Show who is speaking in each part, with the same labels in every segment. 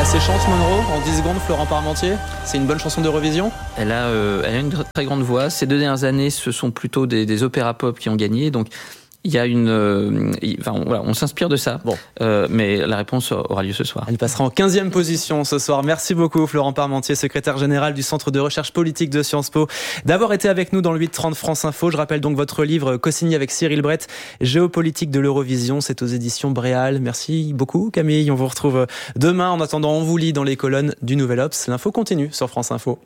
Speaker 1: assez chante Monroe en 10 secondes, Florent Parmentier. C'est une bonne chanson d'Eurovision.
Speaker 2: Elle a une très grande voix. Ces 2 dernières années, ce sont plutôt des opéras pop qui ont gagné. Donc il y a on s'inspire de ça. Bon. Mais la réponse aura lieu ce soir.
Speaker 1: Elle passera en 15e position ce soir. Merci beaucoup Florent Parmentier, secrétaire général du Centre de recherche politique de Sciences Po, d'avoir été avec nous dans le 8-30 France Info. Je rappelle donc votre livre co-signé avec Cyril Brett, Géopolitique de l'Eurovision. C'est aux éditions Bréal. Merci beaucoup Camille. On vous retrouve demain. En attendant, on vous lit dans les colonnes du Nouvel Obs. L'info continue sur France Info.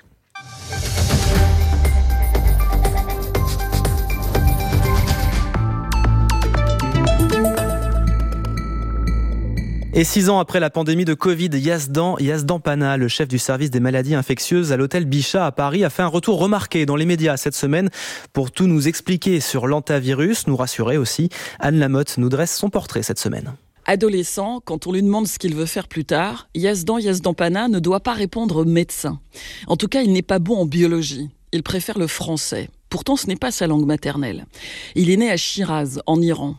Speaker 1: Et 6 ans après la pandémie de Covid, Yazdan Pana, le chef du service des maladies infectieuses à l'hôtel Bichat à Paris, a fait un retour remarqué dans les médias cette semaine pour tout nous expliquer sur l'hantavirus, nous rassurer aussi. Anne Lamotte nous dresse son portrait cette semaine.
Speaker 3: Adolescent, quand on lui demande ce qu'il veut faire plus tard, Yazdan Pana ne doit pas répondre médecin. En tout cas, il n'est pas bon en biologie. Il préfère le français. Pourtant, ce n'est pas sa langue maternelle. Il est né à Shiraz, en Iran.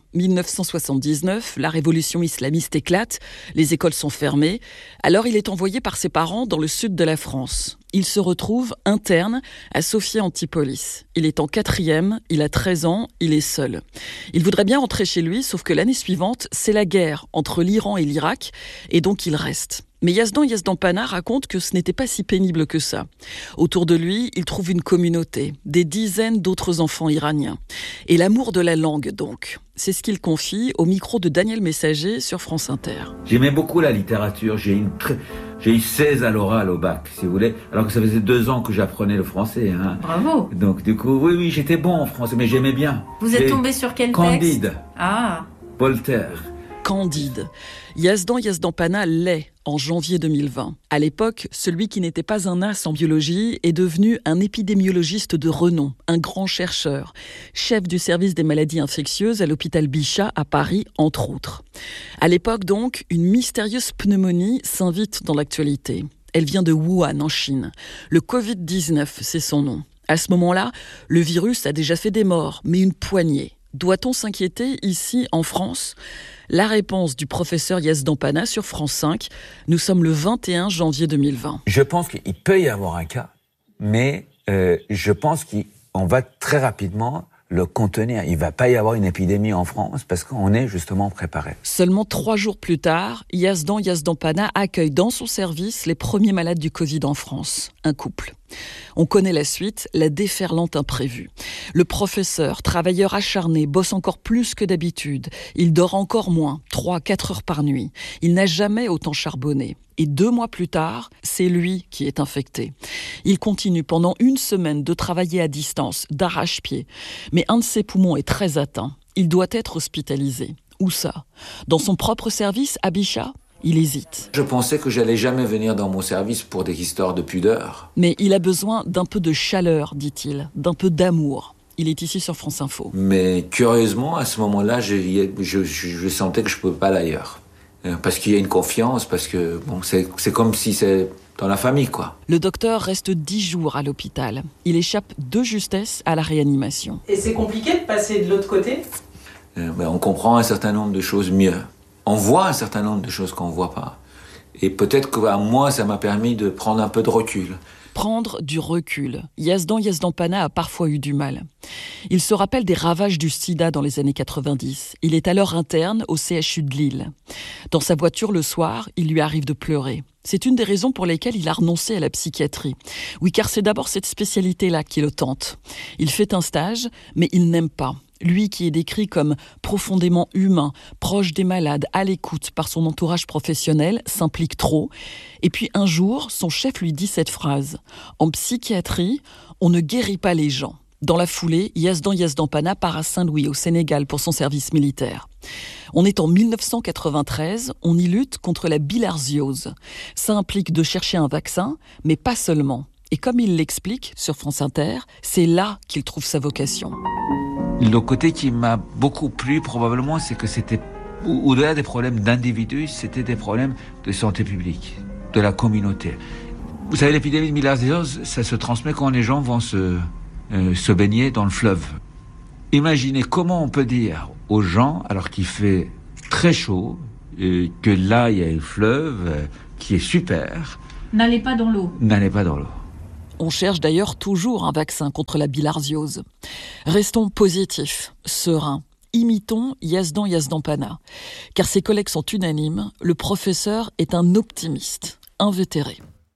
Speaker 3: 1979, la révolution islamiste éclate, les écoles sont fermées. Alors, il est envoyé par ses parents dans le sud de la France. Il se retrouve interne à Sophia Antipolis. Il est en 4e, il a 13 ans, il est seul. Il voudrait bien rentrer chez lui, sauf que l'année suivante, c'est la guerre entre l'Iran et l'Irak, et donc il reste. Mais Yazdan Pana raconte que ce n'était pas si pénible que ça. Autour de lui, il trouve une communauté, des dizaines d'autres enfants iraniens. Et l'amour de la langue, donc. C'est ce qu'il confie au micro de Daniel Messager sur France Inter.
Speaker 4: J'aimais beaucoup la littérature. J'ai eu 16 à l'oral au bac, si vous voulez, alors que ça faisait 2 ans que j'apprenais le français. Hein.
Speaker 5: Bravo.
Speaker 4: Donc du coup, oui, j'étais bon en français, mais j'aimais bien.
Speaker 5: Vous êtes tombé sur quel texte ?
Speaker 4: Candide.
Speaker 5: Ah.
Speaker 4: Voltaire.
Speaker 3: Candide. Yazdan Pana l'est en janvier 2020. À l'époque, celui qui n'était pas un as en biologie est devenu un épidémiologiste de renom, un grand chercheur, chef du service des maladies infectieuses à l'hôpital Bichat à Paris, entre autres. À l'époque donc, une mystérieuse pneumonie s'invite dans l'actualité. Elle vient de Wuhan, en Chine. Le Covid-19, c'est son nom. À ce moment-là, le virus a déjà fait des morts, mais une poignée. Doit-on s'inquiéter ici, en France ? La réponse du professeur Yazdan Pana sur France 5. Nous sommes le 21 janvier 2020.
Speaker 4: Je pense qu'il peut y avoir un cas, mais je pense qu'on va très rapidement le contenir. Il ne va pas y avoir une épidémie en France parce qu'on est justement préparé.
Speaker 3: Seulement 3 jours plus tard, Yazdan Pana accueille dans son service les premiers malades du Covid en France. Un couple. On connaît la suite, la déferlante imprévue. Le professeur, travailleur acharné, bosse encore plus que d'habitude. Il dort encore moins, 3-4 heures par nuit. Il n'a jamais autant charbonné. Et 2 mois plus tard, c'est lui qui est infecté. Il continue pendant 1 semaine de travailler à distance, d'arrache-pied. Mais un de ses poumons est très atteint. Il doit être hospitalisé. Où ça ? Dans son propre service, à Bichat ? Il hésite.
Speaker 4: Je pensais que j'allais jamais venir dans mon service pour des histoires de pudeur.
Speaker 3: Mais il a besoin d'un peu de chaleur, dit-il, d'un peu d'amour. Il est ici sur France Info.
Speaker 4: Mais curieusement, à ce moment-là, je sentais que je ne pouvais pas aller ailleurs. Parce qu'il y a une confiance, parce que c'est comme si c'est dans la famille, quoi.
Speaker 3: Le docteur reste 10 jours à l'hôpital. Il échappe de justesse à la réanimation.
Speaker 6: Et c'est compliqué de passer de l'autre côté ?
Speaker 4: On comprend un certain nombre de choses mieux. On voit un certain nombre de choses qu'on ne voit pas. Et peut-être qu'à moi, ça m'a permis de prendre un peu de recul.
Speaker 3: Prendre du recul. Yazdan Pana a parfois eu du mal. Il se rappelle des ravages du sida dans les années 90. Il est alors interne au CHU de Lille. Dans sa voiture le soir, il lui arrive de pleurer. C'est une des raisons pour lesquelles il a renoncé à la psychiatrie. Oui, car c'est d'abord cette spécialité-là qui le tente. Il fait un stage, mais il n'aime pas. Lui qui est décrit comme profondément humain, proche des malades, à l'écoute par son entourage professionnel, s'implique trop. Et puis un jour, son chef lui dit cette phrase. En psychiatrie, on ne guérit pas les gens. Dans la foulée, Yazdan Pana part à Saint-Louis, au Sénégal, pour son service militaire. On est en 1993, on y lutte contre la bilharziose. Ça implique de chercher un vaccin, mais pas seulement. Et comme il l'explique sur France Inter, c'est là qu'il trouve sa vocation.
Speaker 4: Le côté qui m'a beaucoup plu, probablement, c'est que c'était, au-delà des problèmes d'individus, c'était des problèmes de santé publique, de la communauté. Vous savez, l'épidémie de bilharziose, ça se transmet quand les gens vont se baigner dans le fleuve. Imaginez comment on peut dire aux gens, alors qu'il fait très chaud, que là, il y a un fleuve qui est super.
Speaker 5: N'allez pas dans l'eau.
Speaker 4: N'allez pas dans l'eau.
Speaker 3: On cherche d'ailleurs toujours un vaccin contre la bilharziose. Restons positifs, sereins. Imitons Yazdan Pana. Car ses collègues sont unanimes, le professeur est un optimiste, invétéré.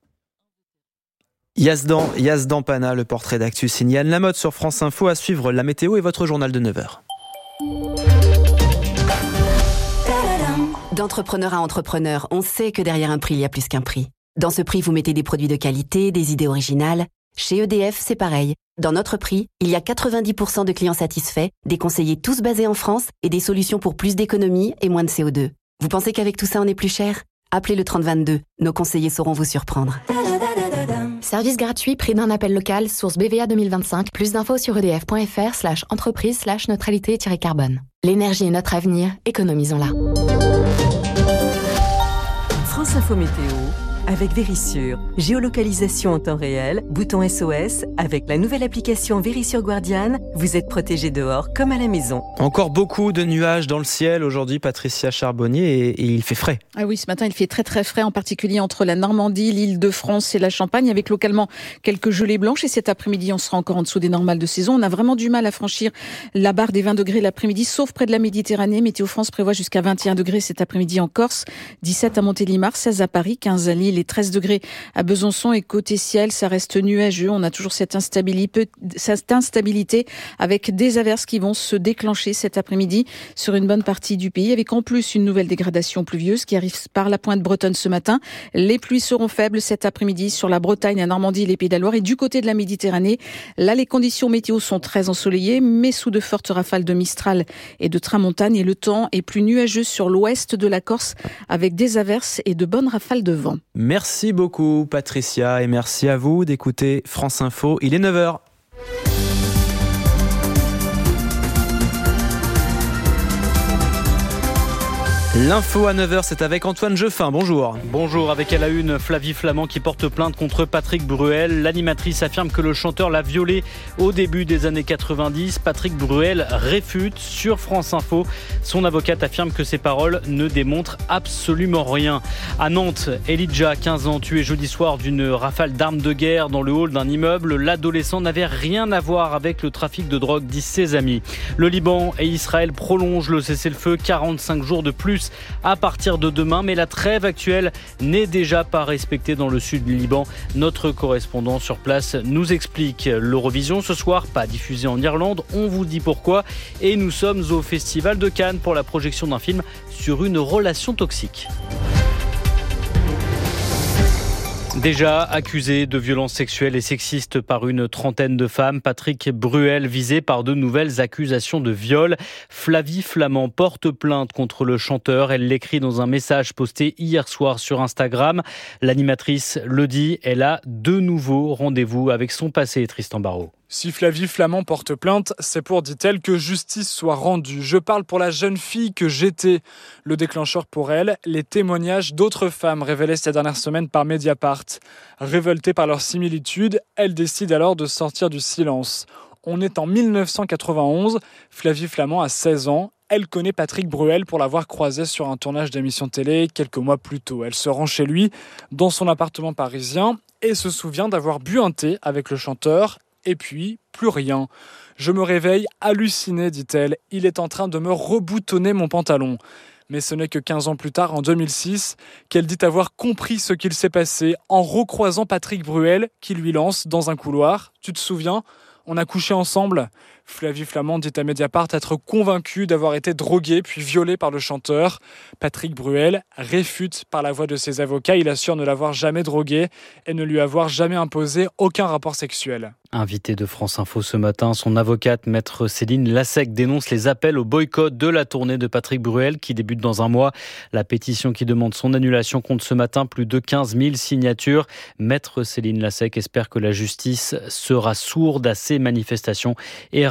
Speaker 1: Yazdan Pana, le portrait d'actu signé Anne Lamotte sur France Info. À suivre la météo et votre journal de 9h.
Speaker 7: D'entrepreneur à entrepreneur, on sait que derrière un prix, il y a plus qu'un prix. Dans ce prix, vous mettez des produits de qualité, des idées originales. Chez EDF, c'est pareil. Dans notre prix, il y a 90% de clients satisfaits, des conseillers tous basés en France et des solutions pour plus d'économies et moins de CO2. Vous pensez qu'avec tout ça, on est plus cher ? Appelez le 3022. Nos conseillers sauront vous surprendre.
Speaker 8: Service gratuit, prix d'un appel local, source BVA 2025. Plus d'infos sur edf.fr/entreprise/neutralité-carbone. L'énergie est notre avenir, économisons-la.
Speaker 9: France Info Météo avec Vérissure. Géolocalisation en temps réel, bouton SOS. Avec la nouvelle application Vérissure Guardian, vous êtes protégé dehors comme à la maison.
Speaker 1: Encore beaucoup de nuages dans le ciel aujourd'hui, Patricia Charbonnier, et il fait frais.
Speaker 10: Ah oui, ce matin, il fait très très frais, en particulier entre la Normandie, l'Île-de-France et la Champagne, avec localement quelques gelées blanches. Et cet après-midi, on sera encore en dessous des normales de saison. On a vraiment du mal à franchir la barre des 20 degrés l'après-midi, sauf près de la Méditerranée. Météo France prévoit jusqu'à 21 degrés cet après-midi en Corse, 17 à Montélimar, 16 à Paris, 15 à Lille et 13 degrés à Besançon. Et côté ciel, ça reste nuageux. On a toujours cette instabilité avec des averses qui vont se déclencher cet après-midi sur une bonne partie du pays, avec en plus une nouvelle dégradation pluvieuse qui arrive par la pointe bretonne ce matin. Les pluies seront faibles cet après-midi sur la Bretagne, la Normandie et les Pays de la Loire. Et du côté de la Méditerranée, là, les conditions météo sont très ensoleillées, mais sous de fortes rafales de Mistral et de Tramontane. Et le temps est plus nuageux sur l'ouest de la Corse, avec des averses et de bonnes rafales de vent.
Speaker 1: Merci beaucoup Patricia, et merci à vous d'écouter France Info. Il est 9h. L'info à 9h, c'est avec Antoine Jeffin. Bonjour.
Speaker 11: Bonjour. Avec à la une, Flavie Flament qui porte plainte contre Patrick Bruel. L'animatrice affirme que le chanteur l'a violée au début des années 90. Patrick Bruel réfute sur France Info. Son avocate affirme que ses paroles ne démontrent absolument rien. À Nantes, Elijah, 15 ans, tué jeudi soir d'une rafale d'armes de guerre dans le hall d'un immeuble. L'adolescent n'avait rien à voir avec le trafic de drogue, disent ses amis. Le Liban et Israël prolongent le cessez-le-feu, 45 jours de plus à partir de demain, mais la trêve actuelle n'est déjà pas respectée dans le sud du Liban. Notre correspondant sur place nous explique. L'Eurovision ce soir, pas diffusée en Irlande, on vous dit pourquoi. Et nous sommes au Festival de Cannes pour la projection d'un film sur une relation toxique. Déjà accusé de violences sexuelles et sexistes par une trentaine de femmes, Patrick Bruel visé par de nouvelles accusations de viol. Flavie Flament porte plainte contre le chanteur. Elle l'écrit dans un message posté hier soir sur Instagram. L'animatrice le dit, elle a de nouveau rendez-vous avec son passé, Tristan Barraud.
Speaker 12: Si Flavie Flament porte plainte, c'est pour, dit-elle, que justice soit rendue. Je parle pour la jeune fille que j'étais. Le déclencheur pour elle, les témoignages d'autres femmes révélés ces dernières semaines par Mediapart. Révoltée par leur similitude, elle décide alors de sortir du silence. On est en 1991, Flavie Flament a 16 ans. Elle connaît Patrick Bruel pour l'avoir croisé sur un tournage d'émission télé quelques mois plus tôt. Elle se rend chez lui, dans son appartement parisien, et se souvient d'avoir bu un thé avec le chanteur. Et puis, plus rien. Je me réveille hallucinée, dit-elle. Il est en train de me reboutonner mon pantalon. Mais ce n'est que 15 ans plus tard, en 2006, qu'elle dit avoir compris ce qu'il s'est passé en recroisant Patrick Bruel qui lui lance dans un couloir. Tu te souviens ? On a couché ensemble. Flavie Flament dit à Mediapart être convaincue d'avoir été droguée puis violée par le chanteur. Patrick Bruel réfute par la voix de ses avocats. Il assure ne l'avoir jamais droguée et ne lui avoir jamais imposé aucun rapport sexuel.
Speaker 11: Invité de France Info ce matin, son avocate, maître Céline Lassec, dénonce les appels au boycott de la tournée de Patrick Bruel qui débute dans un mois. La pétition qui demande son annulation compte ce matin plus de 15 000 signatures. Maître Céline Lassec espère que la justice sera sourde à ces manifestations et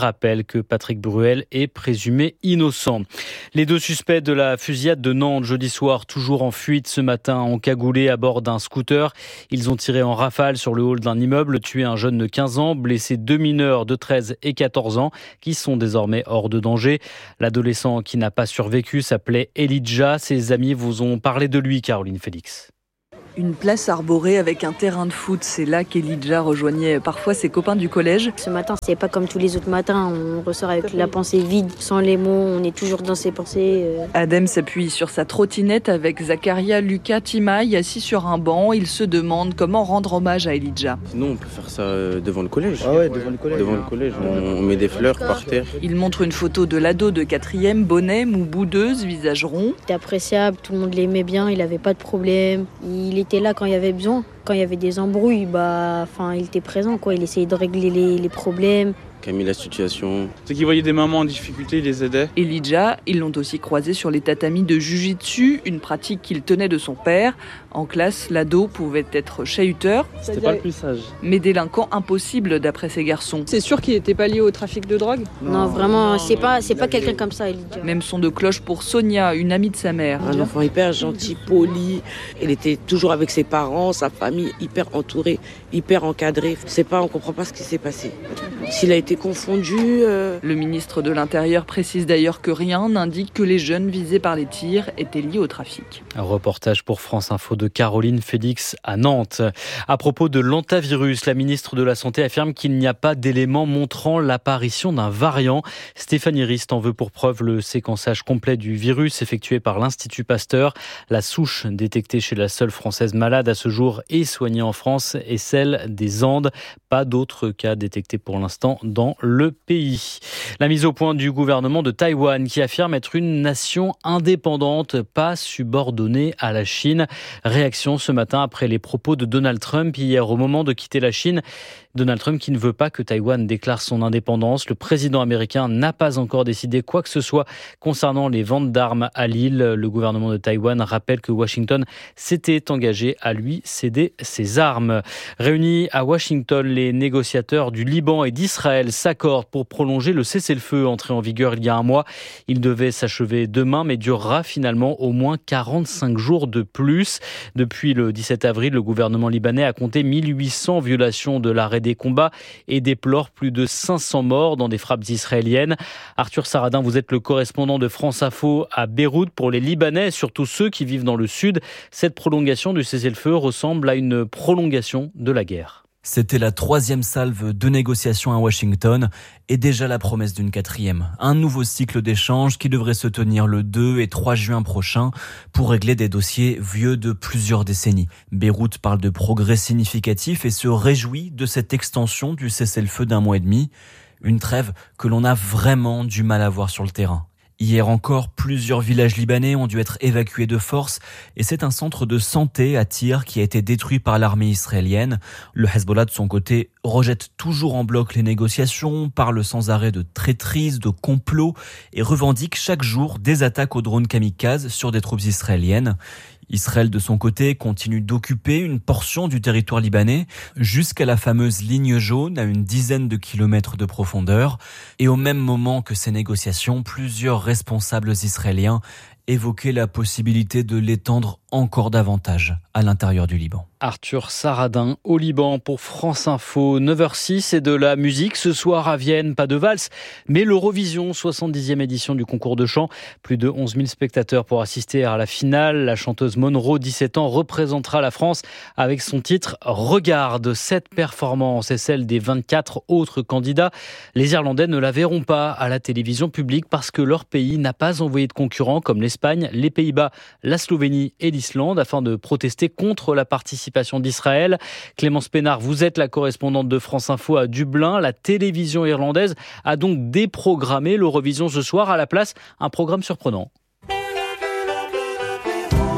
Speaker 11: rappelle que Patrick Bruel est présumé innocent. Les 2 suspects de la fusillade de Nantes jeudi soir, toujours en fuite ce matin, encagoulés à bord d'un scooter. Ils ont tiré en rafale sur le hall d'un immeuble, tué un jeune de 15 ans, blessé 2 mineurs de 13 et 14 ans qui sont désormais hors de danger. L'adolescent qui n'a pas survécu s'appelait Elijah. Ses amis vous ont parlé de lui, Caroline Félix.
Speaker 3: Une place arborée avec un terrain de foot, c'est là qu'Elijah rejoignait parfois ses copains du collège.
Speaker 5: Ce matin, c'est pas comme tous les autres matins, on ressort avec la pensée vide, sans les mots, on est toujours dans ses pensées.
Speaker 3: Adem s'appuie sur sa trottinette avec Zakaria, Lucas, Timaï assis sur un banc. Il se demande comment rendre hommage à Elijah.
Speaker 13: Sinon, on peut faire ça devant le collège.
Speaker 14: Ah ouais, devant le collège.
Speaker 13: Devant le collège, on met des fleurs par terre.
Speaker 3: Il montre une photo de l'ado de 4e, bonnet, mou boudeuse, visage rond.
Speaker 5: C'était appréciable, tout le monde l'aimait bien, il avait pas de problème. Il était là quand il y avait besoin. Quand il y avait des embrouilles, il était présent, quoi. Il essayait de régler les problèmes.
Speaker 13: Qui a mis la situation.
Speaker 14: Ceux qui voyaient des mamans en difficulté, il les aidait.
Speaker 3: Elijah, ils l'ont aussi croisé sur les tatamis de Jiu-Jitsu, une pratique qu'il tenait de son père. En classe, l'ado pouvait être chahuteur.
Speaker 14: C'était pas le plus sage.
Speaker 3: Mais délinquant impossible d'après ces garçons.
Speaker 15: C'est sûr qu'il n'était pas lié au trafic de drogue ?
Speaker 5: Non, vraiment, c'est pas quelqu'un comme ça, Elijah.
Speaker 3: Même son de cloche pour Sonia, une amie de sa mère.
Speaker 16: Un enfant hyper gentil, poli. Il était toujours avec ses parents, sa famille hyper entourée, hyper encadrée. On comprend pas ce qui s'est passé. S'il a été confondu...
Speaker 3: Le ministre de l'Intérieur précise d'ailleurs que rien n'indique que les jeunes visés par les tirs étaient liés au trafic.
Speaker 11: Un reportage pour France Info de Caroline Félix à Nantes. À propos de l'hantavirus, la ministre de la Santé affirme qu'il n'y a pas d'éléments montrant l'apparition d'un variant. Stéphanie Rist en veut pour preuve le séquençage complet du virus effectué par l'Institut Pasteur. La souche détectée chez la seule Française malade à ce jour et soignée en France est celle des Andes. Pas d'autres cas détectés pour l'instant dans le pays. La mise au point du gouvernement de Taïwan qui affirme être une nation indépendante, pas subordonnée à la Chine. Réaction ce matin après les propos de Donald Trump hier au moment de quitter la Chine. Donald Trump qui ne veut pas que Taïwan déclare son indépendance. Le président américain n'a pas encore décidé quoi que ce soit concernant les ventes d'armes à l'île. Le gouvernement de Taïwan rappelle que Washington s'était engagé à lui céder ses armes. Réunis à Washington, les négociateurs du Liban et d'Israël s'accordent pour prolonger le cessez-le-feu entré en vigueur il y a un mois. Il devait s'achever demain mais durera finalement au moins 45 jours de plus. Depuis le 17 avril, le gouvernement libanais a compté 1800 violations de l'arrêt des combats et déplore plus de 500 morts dans des frappes israéliennes. Arthur Saradin, vous êtes le correspondant de France Info à Beyrouth. Pour les Libanais, surtout ceux qui vivent dans le sud, cette prolongation du cessez-le-feu ressemble à une prolongation de la guerre.
Speaker 17: C'était la 3e salve de négociations à Washington et déjà la promesse d'une 4e. Un nouveau cycle d'échanges qui devrait se tenir le 2 et 3 juin prochain pour régler des dossiers vieux de plusieurs décennies. Beyrouth parle de progrès significatifs et se réjouit de cette extension du cessez-le-feu d'1 mois et demi. Une trêve que l'on a vraiment du mal à voir sur le terrain. Hier encore, plusieurs villages libanais ont dû être évacués de force et c'est un centre de santé à Tyr qui a été détruit par l'armée israélienne. Le Hezbollah, de son côté, rejette toujours en bloc les négociations, parle sans arrêt de traîtrise, de complot et revendique chaque jour des attaques aux drones kamikazes sur des troupes israéliennes. Israël, de son côté, continue d'occuper une portion du territoire libanais jusqu'à la fameuse ligne jaune à une dizaine de kilomètres de profondeur. Et au même moment que ces négociations, plusieurs responsables israéliens évoquaient la possibilité de l'étendre encore davantage à l'intérieur du Liban.
Speaker 11: Arthur Saradin au Liban pour France Info. 9h06 et de la musique ce soir à Vienne, pas de valse, mais l'Eurovision, 70e édition du concours de chant. Plus de 11 000 spectateurs pour assister à la finale. La chanteuse Monroe, 17 ans, représentera la France avec son titre « Regarde ». Cette performance est celle des 24 autres candidats. Les Irlandais ne la verront pas à la télévision publique parce que leur pays n'a pas envoyé de concurrents comme l'Espagne, les Pays-Bas, la Slovénie et l'Islande afin de protester contre la participation d'Israël. Clémence Pénard, vous êtes la correspondante de France Info à Dublin. La télévision irlandaise a donc déprogrammé l'Eurovision ce soir. À la place, un programme surprenant.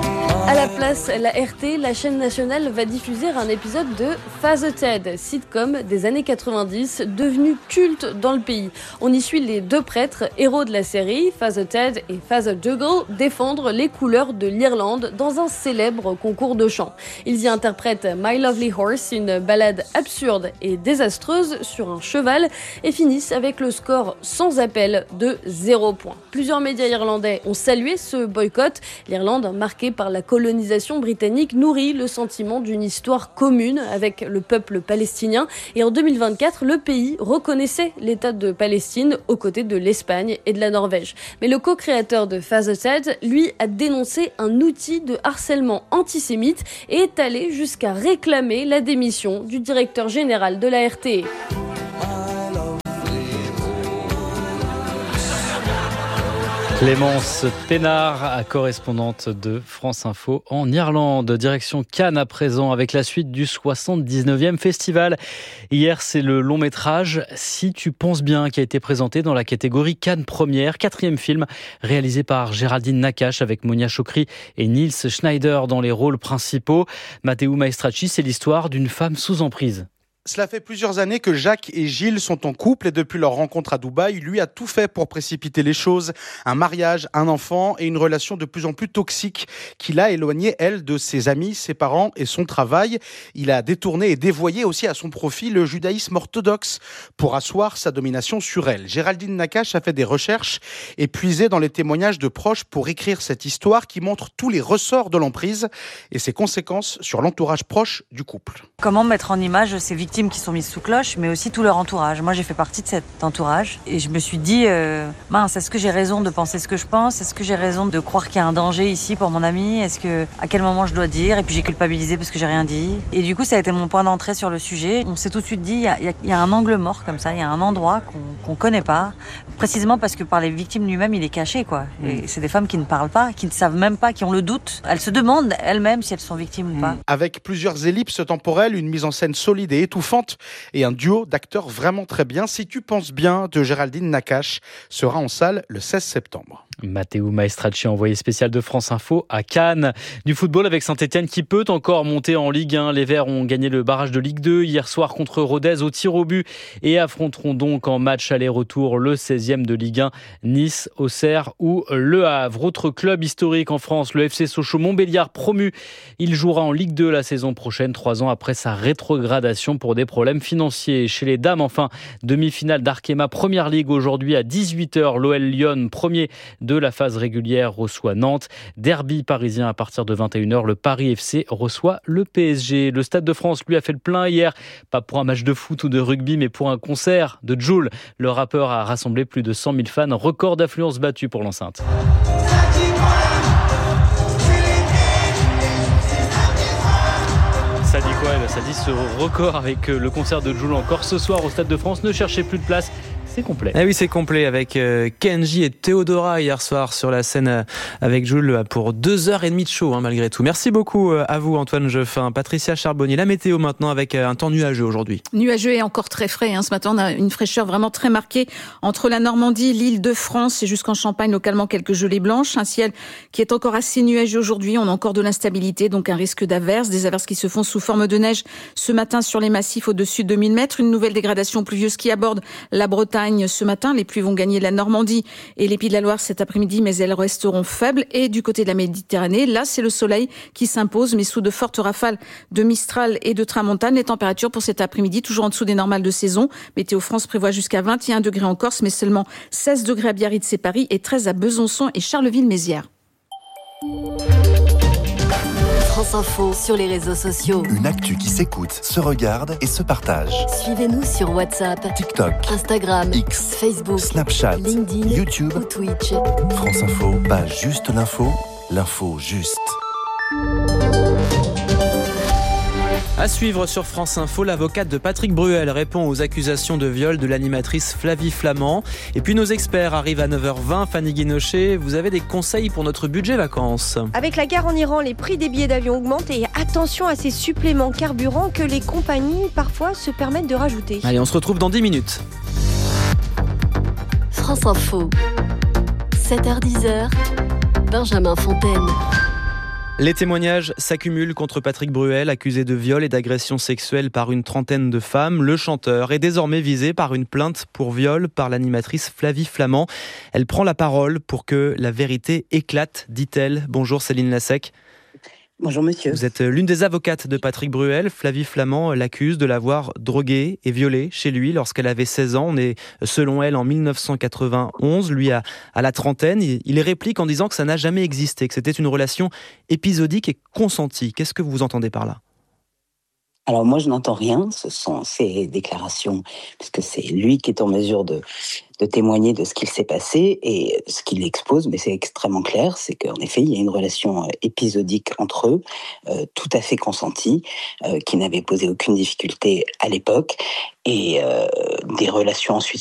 Speaker 18: À la place, la RT, la chaîne nationale, va diffuser un épisode de Father Ted, sitcom des années 90, devenu culte dans le pays. On y suit les deux prêtres, héros de la série, Father Ted et Father Dougal, défendre les couleurs de l'Irlande dans un célèbre concours de chant. Ils y interprètent My Lovely Horse, une ballade absurde et désastreuse sur un cheval, et finissent avec le score sans appel de 0 points. Plusieurs médias irlandais ont salué ce boycott. L'Irlande, marquée par la colonisation britannique, nourrit le sentiment d'une histoire commune avec le peuple palestinien. Et en 2024, le pays reconnaissait l'État de Palestine aux côtés de l'Espagne et de la Norvège. Mais le co-créateur de Father Ted, lui, a dénoncé un outil de harcèlement antisémite et est allé jusqu'à réclamer la démission du directeur général de la RTE.
Speaker 11: Clémence Pénard, correspondante de France Info en Irlande. Direction Cannes à présent avec la suite du 79e festival. Hier, c'est le long métrage Si tu penses bien qui a été présenté dans la catégorie Cannes Première, 4e film réalisé par Géraldine Nakache avec Monia Chokri et Niels Schneider dans les rôles principaux. Matteo Maestracci, c'est l'histoire d'une femme sous emprise.
Speaker 19: Cela fait plusieurs années que Jacques et Gilles sont en couple et depuis leur rencontre à Dubaï, lui a tout fait pour précipiter les choses. Un mariage, un enfant et une relation de plus en plus toxique qui l'a éloigné, elle, de ses amis, ses parents et son travail. Il a détourné et dévoyé aussi à son profit le judaïsme orthodoxe pour asseoir sa domination sur elle. Géraldine Nakache a fait des recherches et puisé dans les témoignages de proches pour écrire cette histoire qui montre tous les ressorts de l'emprise et ses conséquences sur l'entourage proche du couple.
Speaker 20: Comment mettre en image ces victimes qui sont mises sous cloche, mais aussi tout leur entourage. Moi, j'ai fait partie de cet entourage et je me suis dit, mince, est-ce que j'ai raison de penser ce que je pense ? Est-ce que j'ai raison de croire qu'il y a un danger ici pour mon ami ? À quel moment je dois dire ? Et puis j'ai culpabilisé parce que j'ai rien dit. Et du coup, ça a été mon point d'entrée sur le sujet. On s'est tout de suite dit, il y a un angle mort comme ça, il y a un endroit qu'on connaît pas, précisément parce que par les victimes lui-même, il est caché, quoi. Et c'est des femmes qui ne parlent pas, qui ne savent même pas, qui ont le doute. Elles se demandent elles-mêmes si elles sont victimes ou pas.
Speaker 19: Avec plusieurs ellipses temporelles, une mise en scène solide et étouffante et un duo d'acteurs vraiment très bien. Si tu penses bien de Géraldine Nakache sera en salle le 16 septembre.
Speaker 11: Matteo Maestracci, envoyé spécial de France Info à Cannes. Du football avec Saint-Etienne qui peut encore monter en Ligue 1. Les Verts ont gagné le barrage de Ligue 2 hier soir contre Rodez au tir au but et affronteront donc en match aller-retour le 16e de Ligue 1, Nice, Auxerre ou Le Havre. Autre club historique en France, le FC Sochaux-Montbéliard promu. Il jouera en Ligue 2 la saison prochaine, 3 ans après sa rétrogradation pour des problèmes financiers. Chez les dames, enfin, demi-finale d'Arkema Première Ligue aujourd'hui à 18h. L'OL Lyon, premier de la phase régulière, reçoit Nantes. Derby parisien à partir de 21h. Le Paris FC reçoit le PSG. Le Stade de France, lui, a fait le plein hier. Pas pour un match de foot ou de rugby, mais pour un concert de Jul. Le rappeur a rassemblé plus de 100 000 fans. Record d'affluence battu pour l'enceinte. Ça dit quoi ? Ça dit ce record avec le concert de Jul encore ce soir au Stade de France. Ne cherchez plus de place. C'est complet.
Speaker 1: Ah oui, c'est complet avec Kenji et Théodora hier soir sur la scène avec Jules pour 2h30 de show malgré tout. Merci beaucoup à vous Antoine Jeffin. Patricia Charbonnier, la météo maintenant avec un temps nuageux aujourd'hui.
Speaker 10: Nuageux et encore très frais. Ce matin, on a une fraîcheur vraiment très marquée entre la Normandie, l'Île-de-France et jusqu'en Champagne, localement quelques gelées blanches. Un ciel qui est encore assez nuageux aujourd'hui. On a encore de l'instabilité, donc un risque d'averses. Des averses qui se font sous forme de neige ce matin sur les massifs au-dessus de 1000 mètres. Une nouvelle dégradation pluvieuse qui aborde la Bretagne ce matin. Les pluies vont gagner la Normandie et les Pays de la Loire cet après-midi, mais elles resteront faibles. Et du côté de la Méditerranée, là, c'est le soleil qui s'impose, mais sous de fortes rafales de Mistral et de Tramontane. Les températures pour cet après-midi, toujours en dessous des normales de saison. Météo France prévoit jusqu'à 21 degrés en Corse, mais seulement 16 degrés à Biarritz et Paris et 13 à Besançon et Charleville-Mézières.
Speaker 21: France Info sur les réseaux sociaux. Une actu qui s'écoute, se regarde et se partage. Suivez-nous sur WhatsApp, TikTok, Instagram, X, Facebook, Snapchat, LinkedIn, YouTube ou Twitch. France Info, pas juste l'info, l'info juste.
Speaker 1: À suivre sur France Info, l'avocate de Patrick Bruel répond aux accusations de viol de l'animatrice Flavie Flament. Et puis nos experts arrivent à 9h20. Fanny Guinochet, vous avez des conseils pour notre budget vacances ?
Speaker 22: Avec la guerre en Iran, les prix des billets d'avion augmentent et attention à ces suppléments carburant que les compagnies parfois se permettent de rajouter.
Speaker 1: Allez, on se retrouve dans 10 minutes.
Speaker 21: France Info, 7h-10h, Benjamin Fontaine.
Speaker 1: Les témoignages s'accumulent contre Patrick Bruel, accusé de viol et d'agression sexuelle par une trentaine de femmes. Le chanteur est désormais visé par une plainte pour viol par l'animatrice Flavie Flament. Elle prend la parole pour que la vérité éclate, dit-elle. Bonjour Céline Lassec.
Speaker 2: Bonjour monsieur.
Speaker 1: Vous êtes l'une des avocates de Patrick Bruel. Flavie Flament l'accuse de l'avoir droguée et violée chez lui lorsqu'elle avait 16 ans. On est, selon elle, en 1991. Lui à la trentaine. Il réplique en disant que ça n'a jamais existé, que c'était une relation épisodique et consentie. Qu'est-ce que vous entendez par là ?
Speaker 2: Alors moi je n'entends rien, ce sont ses déclarations, puisque c'est lui qui est en mesure de témoigner de ce qu'il s'est passé et ce qu'il expose, mais c'est extrêmement clair, c'est qu'en effet il y a une relation épisodique entre eux, tout à fait consentie, qui n'avait posé aucune difficulté à l'époque, et des relations ensuite